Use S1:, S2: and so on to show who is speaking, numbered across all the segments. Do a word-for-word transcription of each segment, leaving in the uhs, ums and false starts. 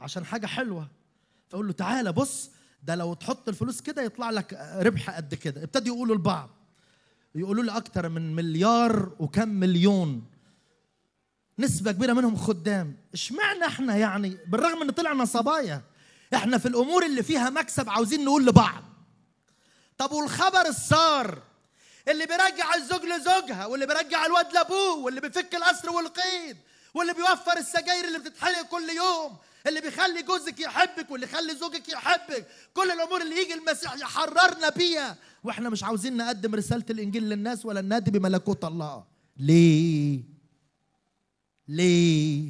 S1: عشان حاجة حلوة. فأقول له تعالى بص، ده لو تحط الفلوس كده يطلع لك ربح قد كده. ابتدوا يقولوا لبعض، يقولوا لي أكتر من مليار وكم مليون، نسبة كبيرة منهم خدام. اشمعنى احنا يعني بالرغم ان طلعنا صبايا، احنا في الأمور اللي فيها مكسب عاوزين نقول لبعض. طب والخبر السار اللي بيرجع الزوج لزوجها، واللي بيرجع الواد لابوه، واللي بيفك الأسر والقيد، واللي بيوفر السجاير اللي بتتحرق كل يوم، اللي بيخلي جوزك يحبك واللي يخلي زوجك يحبك، كل الأمور اللي يجي المسيح يحررنا بيها، واحنا مش عاوزين نقدم رسالة الإنجيل للناس ولا ننادي بملكوت الله. ليه؟ ليه؟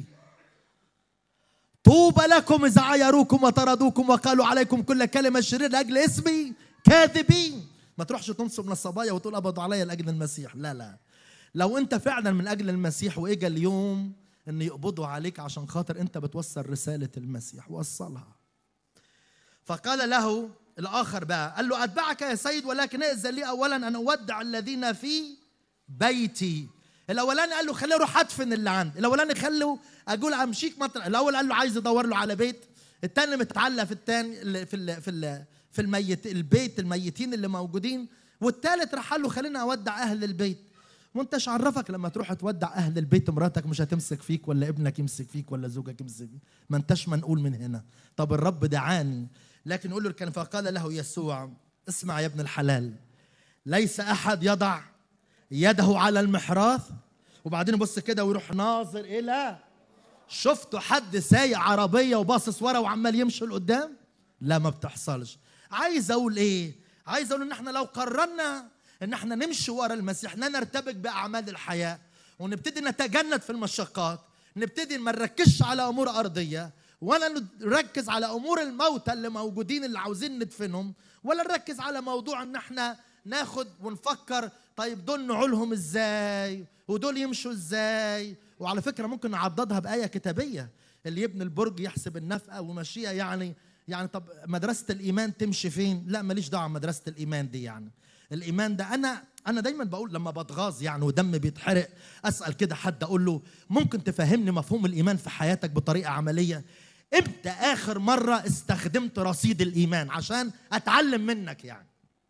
S1: طوبى لكم إذا عايروكم وطردوكم وقالوا عليكم كل كلمة شريرة لأجل اسمي كاذبين. ما تروحش تنصب نصبايا وتقول قبضوا عليا لأجل المسيح. لا لا، لو أنت فعلا من أجل المسيح وإجا اليوم أن يقبضوا عليك عشان خاطر أنت بتوصل رسالة المسيح، وصلها. فقال له الآخر بقى، قال له أتبعك يا سيد، ولكن ائذن لي أولا أن أودع الذين في بيتي. الأولاني قال له خليه أروح أدفن اللي عندي، الأولاني خليه أقول أمشيك مطرح. الأول قال له عايز يدور له على بيت، الثاني متعلق في الثاني في ال في ال في الميت البيت الميتين اللي موجودين، والثالث راح قال له خلينا أودع أهل البيت. وأنتش عرفك لما تروح تودع أهل البيت مراتك مش هتمسك فيك، ولا ابنك يمسك فيك، ولا زوجك يمسك فيك؟ ما أنتش منقول من هنا. طب الرب دعاني، لكن يقول له كان فقال له يسوع اسمع يا ابن الحلال، ليس أحد يضع يده على المحراث وبعدين بص كده ويروح ناظر إلى. شفتوا حد سايق عربية وباصص ورا وعمال يمشي لقدام؟ لا، ما بتحصلش. عايز أقول إيه؟ عايز أقول إن إحنا لو قررنا إن إحنا نمشي ورا المسيح، لا نرتبك بأعمال الحياة ونبتدي نتجند في المشقات، نبتدي ما نركزش على أمور أرضية، ولا نركز على أمور الموتى اللي موجودين اللي عاوزين ندفنهم، ولا نركز على موضوع إن إحنا ناخد ونفكر طيب دول نعولهم إزاي ودول يمشوا إزاي. وعلى فكرة ممكن نعضدها بآية كتابية، اللي يبني البرج يحسب النفقة ومشيها. يعني يعني طب مدرسة الإيمان تمشي فين؟ لا ماليش دعوة مدرسة الإيمان دي. يعني الإيمان ده أنا أنا دايما بقول لما بتغاظ يعني ودم بيتحرق، أسأل كده حد أقول له ممكن تفهمني مفهوم الإيمان في حياتك بطريقة عملية؟ إمتى آخر مرة استخدمت رصيد الإيمان عشان أتعلم منك؟ يعني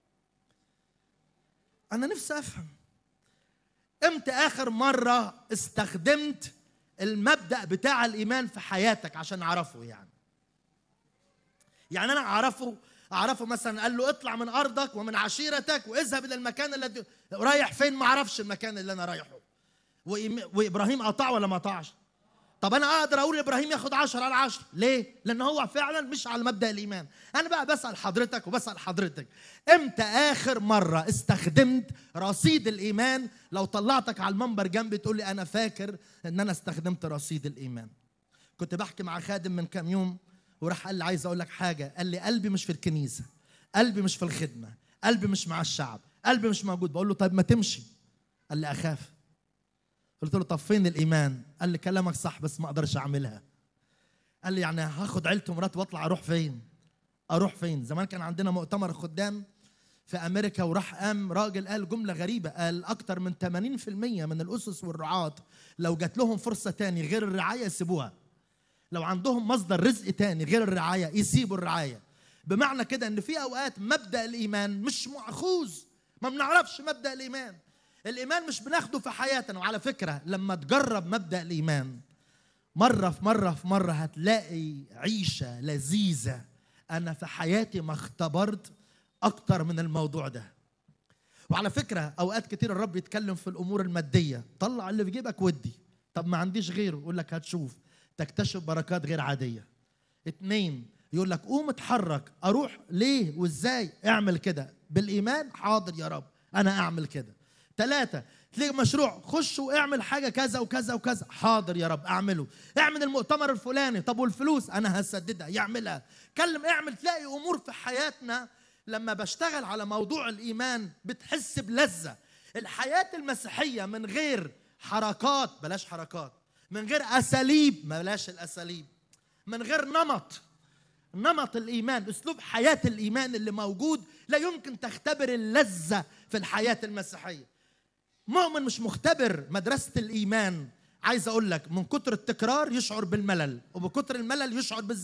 S1: أنا نفسي أفهم إمتى آخر مرة استخدمت المبدأ بتاع الإيمان في حياتك عشان أعرفه. يعني يعني أنا أعرفه أعرفه مثلا قال له اطلع من أرضك ومن عشيرتك واذهب إلى المكان الذي رايح فين. ما أعرفش المكان اللي أنا رايحه. وإبراهيم قطع ولا ما قطعش؟ طب أنا أقدر أقول إبراهيم ياخد عشرة على عشرة ليه؟ لأن هو فعلا مش على مبدأ الإيمان. أنا بقى بسأل حضرتك وبسأل حضرتك إمتى آخر مرة استخدمت رصيد الإيمان؟ لو طلعتك على المنبر جنبي تقول لي أنا فاكر إن أنا استخدمت رصيد الإيمان. كنت بحكي مع خادم من كام يوم وراح قال لي عايز أقول لك حاجة. قال لي قلبي مش في الكنيسة، قلبي مش في الخدمة، قلبي مش مع الشعب، قلبي مش موجود. بقول له طيب ما تمشي. قال لي أخاف. قلت له طب فين الإيمان؟ قال لي كلامك صح بس ما أقدرش أعملها. قال لي يعني هاخد عيلتي ومراتي واطلع أروح فين؟ أروح فين؟ زمان كان عندنا مؤتمر خدام في أمريكا وراح قام راجل قال جملة غريبة، قال أكتر من ثمانين بالمئة من الأسس والرعاة لو جات لهم فرصة تاني غير الرعاية يسيبوها. لو عندهم مصدر رزق تاني غير الرعاية يسيبوا الرعاية. بمعنى كده إن في أوقات مبدأ الإيمان مش مأخوذ، ما بنعرفش مبدأ الإيمان. الإيمان مش بناخده في حياتنا. وعلى فكرة لما تجرب مبدأ الإيمان مرة في مرة في مرة هتلاقي عيشة لذيذة. أنا في حياتي ما اختبرت أكتر من الموضوع ده. وعلى فكرة أوقات كتير الرب يتكلم في الأمور المادية، طلع اللي في جيبك ودي. طب ما عنديش غيره، يقول لك هتشوف تكتشف بركات غير عادية. اتنين يقول لك قوم اتحرك. أروح ليه وإزاي؟ اعمل كده بالإيمان. حاضر يا رب أنا أعمل كده. ثلاثة تلاقي مشروع، خش واعمل حاجة كذا وكذا وكذا. حاضر يا رب أعمله. اعمل المؤتمر الفلاني. طب والفلوس؟ أنا هسددها. يعملها. كلم اعمل. تلاقي أمور في حياتنا لما بشتغل على موضوع الإيمان بتحس بلذة. الحياة المسيحية من غير حركات، بلاش حركات، من غير أساليب، بلاش الأساليب، من غير نمط، نمط الإيمان، أسلوب حياة الإيمان اللي موجود، لا يمكن تختبر اللذة في الحياة المسيحية. مؤمن مش مختبر مدرسة الإيمان، عايز أقول لك من كتر التكرار يشعر بالملل، وبكتر الملل يشعر بالزهق.